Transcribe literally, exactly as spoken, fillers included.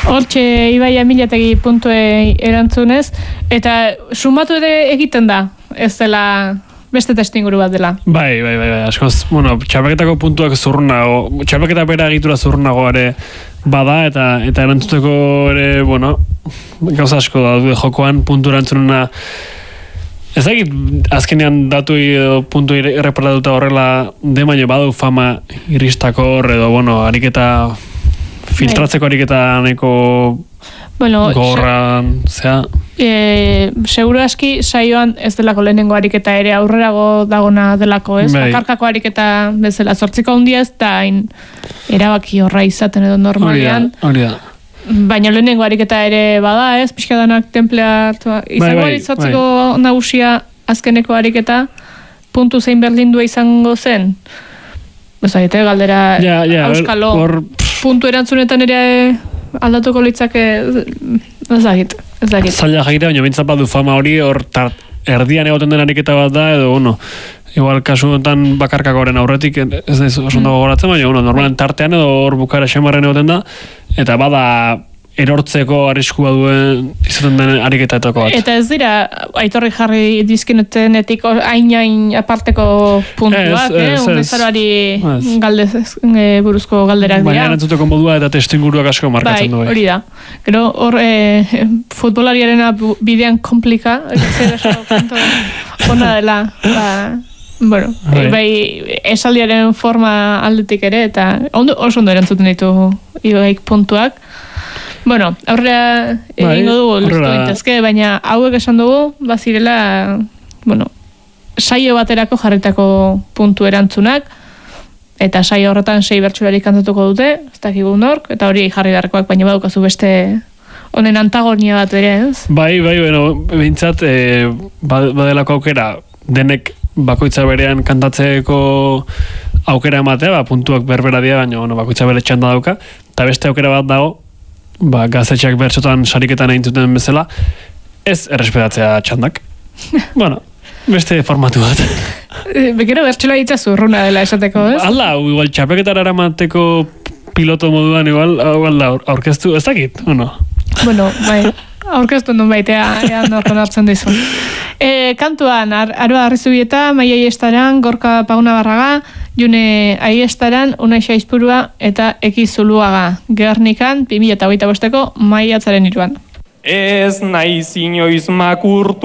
Hortxe, Ibai Amilategi puntue erantzunez, eta sumatu ere egiten da, ez dela beste testinguru bat dela. Bai, bai, bai, bai, askoz, bueno, txapelketako puntuak zurrunago, txapelketa bera egitura zurrunago ere bada, eta eta erantzuteko ere, bueno, gauza asko da, jokoan puntu erantzunena. Ez dakit, azkenean datu edo puntu erreportatuta horrela de baino badu fama iristako hor, edo, bueno, ariketa, filtratzeko ariketa neko bueno, gorran, zea... E, seguro aski saioan ez delako lehenengo ariketa ere aurrerago dagona delako, ez? Bai. Bakarkako ariketa bezala zortziko handia ez da hain erabaki horra izaten edo normalean. Hori da, baina lehenengo ariketa ere bada, ez? Piskadanak templea izango bai, bai, zortziko bai. nagusia azkeneko ariketa puntu zein berdindua izango zen. Ez da, galdera ja, ja, auskalo or, puntu erantzunetan ere aldatuko litzake ez dakit, ez dakit. Zaila jakitea, baina bintzat bat du fama hori hor erdian egoten den ariketa bat da, edo, bueno, igual kasu honetan bakarkakoaren aurretik, ez da oso ondo gogoratzen, baina, bueno, normalen tartean edo hor bukara xamarren egoten da, eta bada erortzeko arriskua duen izaten den ariketatako bat. Eta ez dira, aitorri jarri dizkinetenetik hain-hain aparteko puntuak, eh? Undezaroari galdez, e, buruzko galderak dira. Baina erantzuteko modua eta testuinguruak asko markatzen du. Bai, hori da. Gero, hor, e, futbolariarena bidean komplika, ona dela, ba... Bueno, bai. bai, esaldiaren forma aldetik ere, eta ondo, oso ondo erantzuten ditu ibaik puntuak. Bueno, aurrera egingo dugu luztu intezke, baina hauek esan dugu, bazirela, bueno, saio baterako jarritako puntu erantzunak, eta saio horretan sei bertsulari kantatuko dute, ez dakigu nork, eta hori jarri beharrekoak, baina badukazu beste honen antagonia bat ere, ez? Bai, bai, bueno, bintzat, eh, badelako aukera, denek bakoitza berean kantatzeko aukera ematea, ba, puntuak berbera dira, baina bueno, bakoitza bere txanda dauka, eta beste aukera bat dago, ba, gaztetxeak bertsotan sariketan egin zuten bezala, ez errespetatzea txandak. Bueno, beste formatu bat. Bekero bertsola hitza zurruna dela esateko, ez? Hala, igual txapeketara eramateko piloto moduan igual, igual aurkeztu, ez dakit, bueno. Bueno, bai, aurkeztu nun baitea, ean orkon hartzen dizun. E, kantuan, ar, Aroa Arrizubieta, Maia Aiestaran, Gorka Paguna Barraga, June Aiestaran, Unai Xaizpurua eta Eki Zuluaga. Gernikan, bi mila hogeita bosteko maiatzaren iruan. Ez naiz inoiz makurtu